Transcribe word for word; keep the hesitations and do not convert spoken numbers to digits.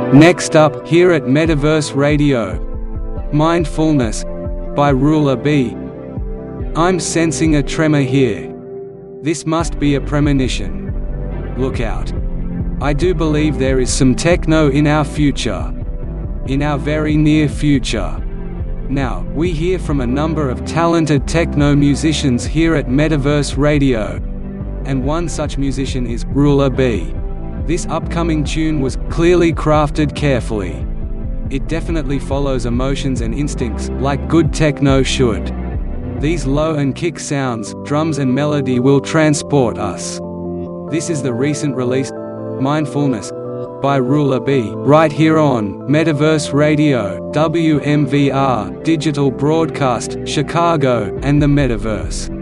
Next up, here at Metaverse Radio, Mindfulness by Ruler B. I'm sensing a tremor here. This must be a premonition. Look out. I do believe there is some techno in our future. In our very near future. Now, we hear from a number of talented techno musicians here at Metaverse Radio. And one such musician is Ruler B. This upcoming tune was clearly crafted carefully. It definitely follows emotions and instincts, like good techno should. These low and kick sounds, drums and melody will transport us. This is the recent release, Mindfulness, by Ruler B, right here on Metaverse Radio, W M V R, Digital Broadcast, Chicago, and the Metaverse.